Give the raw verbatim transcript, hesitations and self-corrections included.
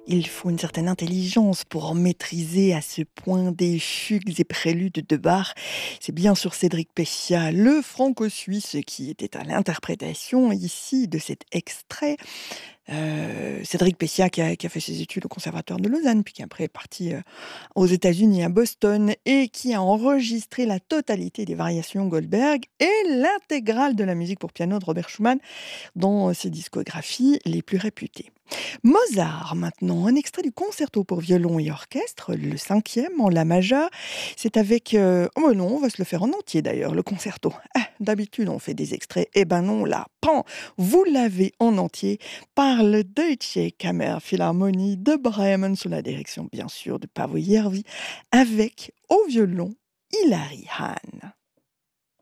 Il faut une certaine intelligence pour maîtriser à ce point des fugues et préludes de Bach. C'est bien sûr Cédric Pescia, le franco-suisse, qui était à l'interprétation ici de cet extrait. Heu, Cédric Pescia qui a qui a fait ses études au conservatoire de Lausanne, puis qui après est parti, heu, aux États-Unis, à Boston et qui a enregistré la totalité des variations Goldberg et l'intégrale de la musique pour piano de Robert Schumann dans ses discographies les plus réputées. Mozart, maintenant, un extrait du concerto pour violon et orchestre, le cinquième en la majeure. C'est avec... euh, Oh mais non, on va se le faire en entier d'ailleurs, le concerto. Ah, d'habitude, on fait des extraits. Eh ben non, là, pan, vous l'avez en entier par le Deutsche Kammerphilharmonie de Bremen, sous la direction, bien sûr, de Paavo Järvi, avec au violon Hilary Hahn.